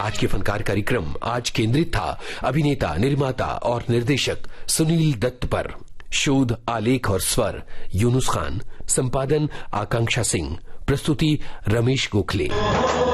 आज के फनकार कार्यक्रम आज केंद्रित था अभिनेता, निर्माता और निर्देशक सुनील दत्त पर। शोध, आलेख और स्वर यूनुस खान, संपादन आकांक्षा सिंह, प्रस्तुति रमेश गोखले।